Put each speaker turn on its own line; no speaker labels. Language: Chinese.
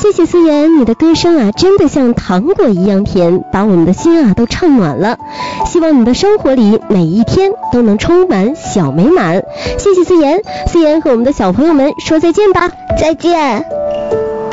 谢谢思妍，你的歌声啊，真的像糖果一样甜，把我们的心啊都唱暖了。希望你的生活里每一天都能充满小美满。谢谢思妍，思妍和我们的小朋友们说再见吧。
再见。